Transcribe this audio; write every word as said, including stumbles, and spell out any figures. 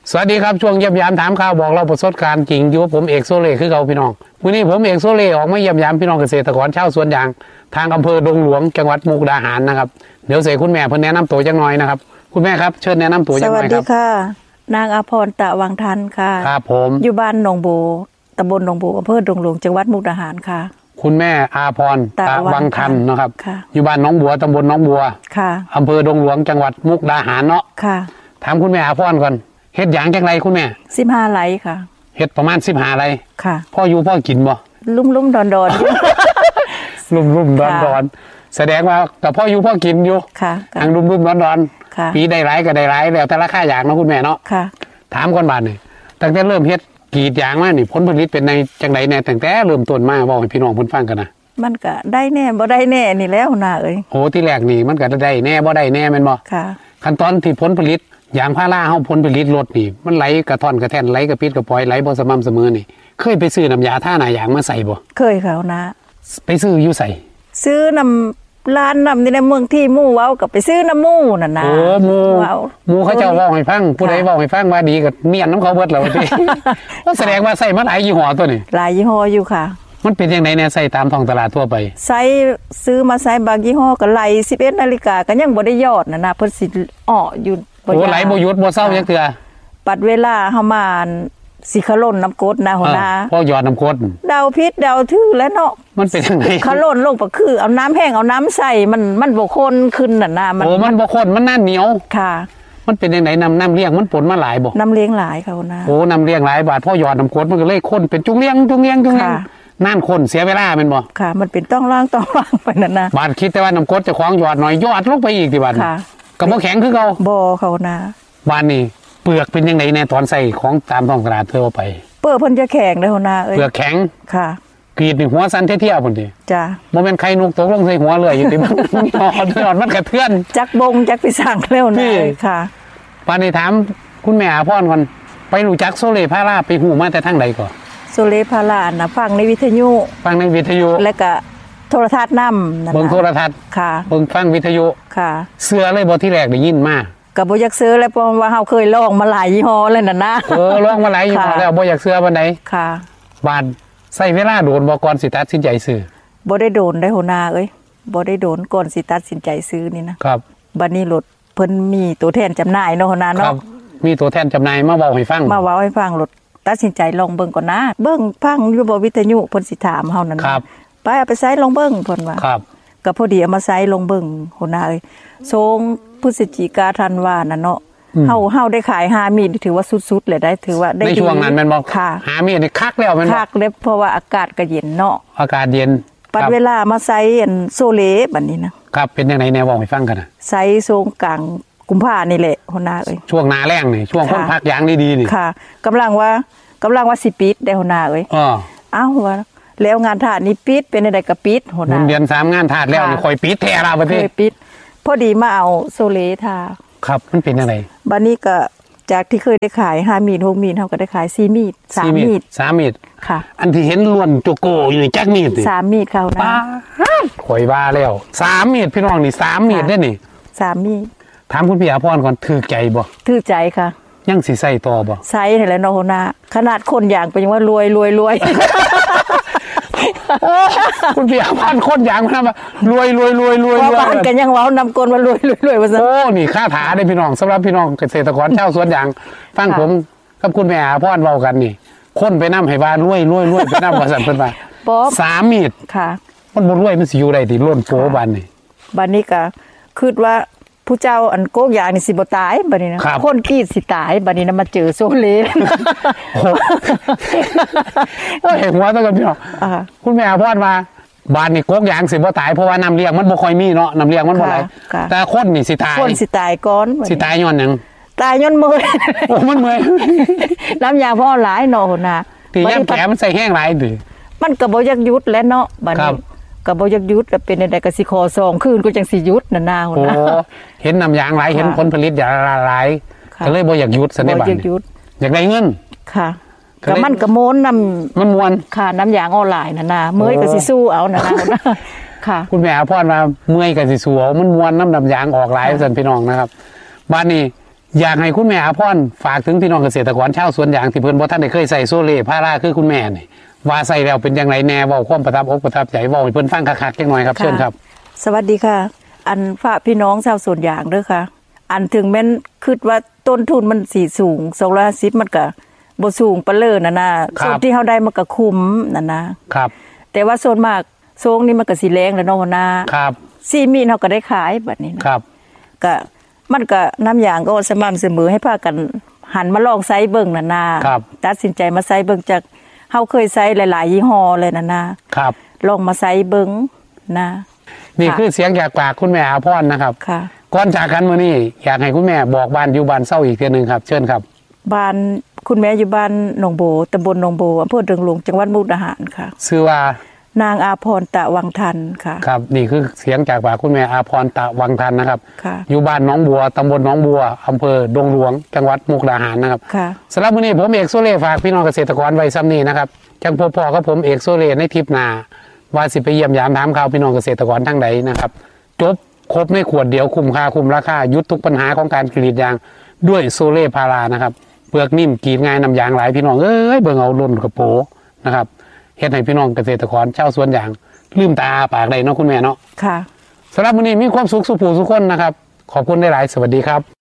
สวัสดีครับช่วงเยี่ยมยามถามข่าวบอกเราประสบการณ์จริงอยู่ผมเอกโซเล่คือเราพี่น้องวันนี้ผมเอกโซเล่ออกมาเยี่ยมยามพี่น้องเกษตรกรชาวสวนยางทางอำเภอดงหลวงจังหวัดมุกดาหารนะครับเดี๋ยวเสกคุณแม่เพิ่นแนะนำตัวจังหน่อยนะครับคุณแม่ครับเชิญแนะนำตัวจังหน่อยครับสวัสดีค่ะนางอภรตะวังทันค่ะครับผมอยู่บ้านหนองบัวตำบลหนองบัวอำเภอดงหลวงจังหวัดมุกดาหารค่ะคุณแม่อาภรตะวังทันนะครับค่ะอยู่บ้านหนองบัวตำบลหนองบัวค่ะอำเภอดงหลวงจังหวัดมุกดาหารเนาะค่ะถามคุณแม่อาภรก่อนเฮ็ดหยางจังไรคุณแม่สิบห้าไร่ค่ะเฮ็ดประมาณสิบห้าไร่ค่ะพ่ออยู่พ่อกินบ่ลุ่มลุ่มดอนดอนลุ่มลุ่มดอนดอนแสดงว่ากับพ่ออยู่พ่อกินอยู่ค่ะทางลุ่มลุ่มดอนดอนค่ะปีได้หลายก็ได้หลายแล้วแต่ราคาหยางเนาะคุณแม่เนาะค่ะถามก่อนบาดนี่ตั้งแต่เริ่มเฮ็ดกรีดยางมานี่ผลผลิตเป็นในจังไดแน่ตั้งแต่เริ่มต้นมาบอกให้พี่น้องเพิ่นฟังกันนะมันก็ได้แน่บ่ได้แน่นี่แล้วน่ะเอ้ยโอ้ที่แรกนี่มันก็ได้แน่บ่ได้แน่แม่นบ่ค่ะขั้นตอนที่ผลผลิตยางพาราเฮาผลผลิตลดนี่มันไหลกระท่อนกระแท่นไหลกระปิดกระปอยไหลบ่สม่ำเสมอนี่เคยไปซื้อน้ำยาท่าหน้ายางมาใส่บ่เคยค่ะนะไปซื้ออยู่ใส่ซื้อน้ำร้านน้ำนี่ในเมืองที่หมู่เว้ากับไปซื้อน้ำหมู่นั่นน่ะโอ้หมู่หมู่เขาเจ้าเว้าให้ฟังผู้ใดเว้าให้ฟังว่าดีก็เมียนน้ำเขาเบิดแล้วติว่าแสดงว่าใส่มาหลายยี่ห้อตัวนี่หลายยี่ห้ออยู่ค่ะมันเป็นจังได๋แน่ใส่ตามท้องตลาดทั่วไปใส่ซื้อมาใส่บางยี่ห้อก็ไหลสิบเอ็ดนาฬิกาก็ยังบ่ได้ยอดน่ะนะเพิ่นสิอ้ออยู่โอ้ไหลบ่หยุดบ่เซาจักเทื่อปัดเวลาเฮามาสิขล่นน้ำกรดนะหัวหน้าพอยอดน้ำกรดเดาพิษเดาทื่อแล้วเนาะมันเป็นจังได๋ขล่นลงก็คือเอาน้ำแห้งเอาน้ำใส่มันมันบ่ข้นขึ้นน่ะนะมันโอ้มันบ่ข้นมันน่าเหนียวค่ะมันเป็นจังได๋น้ำน้ำเลี้ยงมันปนมาหลายบ่น้ำเลี้ยงหลายค่ะหัวหน้าโอ้น้ำเลี้ยงหลายบาทพอยอดน้ำกรดมันก็เลยข้นเป็นจุงเลี้ยงจุงเลี้ยงจุงเลี้ยงนั่นคนเสียเวลาแม่นบ่ค่ะมันเป็นต้องล้างต้องล้างไปนั่นนะบาดคิดแต่ว่าน้ำกรดจะคล้องยอดหน่อยยอดลงไปอีกติบาดค่ะก็บ่แข็งคือเก่าบ่ค่ะหัวหน้าบาดนี้เปลือกเป็นจังได๋แน่ตอนใส่ของตามท้องตลาดทั่วไปเปลือกเพิ่นจะแข็งเด้อหัวหน้าเอ้ยเปลือกแข็งค่ะกรีดนี่หัวสั่นเที่ยวๆพุ่นติจ้ะบ่แม่นไข่นกตกลงใส่หัวเลยอยู่ติมันยอดยอดมันกระเทือนจักบงจักไปสั่งแล้วนะค่ะบาดนี้ถามคุณแม่อาพรก่อนไปรู้จักโซเล่พาราไปฮู้มาแต่ทางใดก่อนโซเล่พาราน่ะฟังในวิทยุฟังในวิทยุแล้วก็โทรทัศน์นำนั่นน่ะเบิ่งโทรทัศน์ค่ะเบิ่งฟังวิทยุค่ะเสื้อเลยบ่ที่แรกได้ยินมาก็บ่อยากซื้อแล้วเพราะว่าเฮาเคยลองมาหลายยี่ห้อแล้วน่ะนะเออลองมาหลายยี่ห้อแล้วบ่อยากซื้อปานใดค่ะบาดใช้เวลาโดนบ่ก่อนสิตัดสินใจซื้อบ่ได้โดนได้หัวหน้าเอ้ยบ่ได้โดนก่อนสิตัดสินใจซื้อนี่นะครับบัดนี้รถเพิ่นมีตัวแทนจำหน่ายเนาะหัวหน้าเนาะมีตัวแทนจำหน่ายมาเว้าให้ฟังมาเว้าให้ฟังรถตัดสินใจลองเบิ่งก่อนนะเบิ่งฟังอยู่บ่วิทยุเพิ่นสิถามเฮานั่นครับไปเอาไปใช้ลองเบิ่งเพิ่นว่าครับก็พอดีเอามาใช้ลองเบิ่งหัวหน้าเอ้ยทรงพฤศจิกาธันวาน่ะเนาะเฮาเฮาได้ขายห้ามีดถือว่าสุดๆเลยได้ถือว่าได้ในช่วงนั้นแม่นบ่ค่ะห้ามีดนี่คักแล้วแม่นบ่คักเด้เพราะว่าอากาศก็เย็นเนาะอากาศเย็นปัดเวลามาใช้อันโซเลบัดนี้นะครับเป็นจังได๋แน่เว้าให้ฟังกันน่ะใช้ทรงกลางกุมภานี่แหละหัวหน้าเอ้ยช่วงหน้าแล้งนี่ช่วงคนพักยางดีๆนี่ค่ะกำลังว่ากำลังว่าสิปิดได้หัวหน้าเอ้ยอ้ออ้าวว่าแล้วงานทาสนี่ปิดเป็นได้ก็ปิดหัวหน้าเดือนสามงานทาสแล้วนี่ค่อยปิดแท้ล่ะบัดนี้ค่อยปิดพอดีมาเอาโซเลทาครับมันเป็นจังได๋บัดนี้ก็จากที่เคยได้ขายห้ามีดหกมีดเฮาก็ได้ขายสี่มีดสามมีดสามมีดค่ะอันที่เห็นล้วนโจโกอยู่นี่จักมีดสิสามมีดเขานะข่อยว่าแล้วสามมีดพี่น้องนี่สามมีดเด้นี่สามมีดถามคุณพี่อาพรก่อนถูกใจบ่ถูกใจค่ะยังสิใส่ต่อบ่ใส่ให้แล้วเนาะหัวหน้าขนาดคนอย่างเป็นยังว่ารวยรวยรวยคุณพี่อาพรคนอย่างมันว่ารวยรวยรวยรวยบ้านกันยังเว้านำกลว่ารวยรวยรวยว่าซั่นโอ้นี่ค่าถาได้พี่น้องสำหรับพี่น้องเกษตรกรชาวสวนยางฟังผมกับคุณแม่อาพรเว้ากันนี่คนไปนำให้ว่ารวยรวยรวยไปนำว่าซั่นเพิ่นว่าสามมีดค่ะมันบ่รวยมันสิอยู่ได้ติล้นโปบัดนี่บัดนี้ก็คิดว่าผู้เจ้าอันโกกยางนี่สิบ่ตายบัดนี้นะคนกรีดสิตายบัดนี้นะมาเจอโซเลโอ้ยหัวตะกันพี่น้องคุณแม่พรว่าบ้านนี่โกกยางสิบ่ตายเพราะว่าน้ำเลี้ยงมันบ่ค่อยมีเนาะน้ำเลี้ยงมันบ่หลายแต่คนนี่สิตายคนสิตายก่อนสิตายย้อนหยังตายย้อนเมื่อยโอ้มันเมื่อยน้ำยางพอหลายเนาะหั่นน่ะที่ยามแผลมันใส่แห้งหลายติมันก็บ่อยากหยุดแล้วเนาะบัดนี้ก็บ่อยากหยุดก็เป็นได้ก็สิขอสองคืนก็จังสิหยุดน่ะนาหั่นน่ะโอ้เห็นน้ำยางหลายเห็นผลผลิตอย่างหลายก็เลยบ่อยากหยุดซะในบ้านบ่อยากหยุดอยากได้เงินค่ะก็มันก็โมนน้ำมันม่วนค่ะน้ำยางออนไลน์น่ะนะเมื่อยก็สิสู้เอาน่ะนะค่ะคุณแม่อาพรว่าเมื่อยก็สิสู้เอามันม่วนน้ำน้ำยางออกหลายซั่นพี่น้องนะครับบ้านนี้อยากให้คุณแม่อาพรฝากถึงพี่น้องเกษตรกรชาวสวนยางที่เพิ่นบ่ทันได้เคยใส่โซเล่พาราคือคุณแม่นี่ว่าใส่แล้วเป็นยังไงแน่เว้าความประทับอกประทับใจเว้าให้เพิ่นฟังคักๆจังหน่อยครับเชิญครับสวัสดีค่ะ อันฝากพี่น้องชาวสวนยางเด้อค่ะ อันถึงแม้นคิดว่าต้นทุนมันสิสูงสองร้อยห้าสิบมันก็บ่สูงปานเลยน่ะนะส่วนที่เฮาได้มันก็คุ้มน่ะนะครับแต่ว่าส่วนมากโซงนี่มันก็สิแรงแล้วเนาะนะครับสี่มีดเฮาก็ได้ขายบัดนี้นะครับก็มันก็น้ำยางก็สม่ำเสมอให้พากันหันมาลองใช้เบิ่งน่ะนะครับตัดสินใจมาใช้เบิ่งจากเฮาเคยใช้หลายๆยี่ห้อเลยน่ะนะครับลองมาใช้เบิ่งนะนี่คือเสียงจากปากคุณแม่อาพรนะครับค่ะก่อนจากกันมื้อนี้อยากให้คุณแม่บอกบ้านอยู่บ้านเศร้าอีกเทื่อนึงครับเชิญครับบ้านคุณแม่อยู่บ้านหนองโบตำบลหนองโบอำเภอเดิงหลวงจังหวัดมุกดาหารค่ะชื่อว่านางอาพรตะวังทันค่ะครับนี่คือเสียงจากปากคุณแม่อาพรตะวังทันนะครับค่ะอยู่บ้านหนองบัวตำบลหนองบัวอำเภอดงหลวงจังหวัดมุกดาหารนะครับค่ะสำหรับมื้อนี้ผมเอกโซเล่ฝากพี่น้องเกษตรกรไว้ซ้ำนี้นะครับจังพบพ่อกับผมเอกโซเล่ในทริปหน้าว่าสิไปเยี่ยมยามถามข่าวพี่น้องเกษตรกรทั้งใดนะครับจบครบในขวดเดียวคุ้มค่าคุ้มราคายุดทุกปัญหาของการกรีดยางด้วยโซเล่พารานะครับเปลือกนิ่มกรีดง่ายนำยางหลายพี่น้องเอ้ยเบิ่งเอาล้นกระโปนะครับเฮ็ดให้พี่น้องเกษตรกรชาวสวนยางลืมตาปากได้เนาะคุณแม่เนาะค่ะสำหรับมื้อนี้มีความสุขสุขผู้สุขคนนะครับขอบคุณหลายๆสวัสดีครับ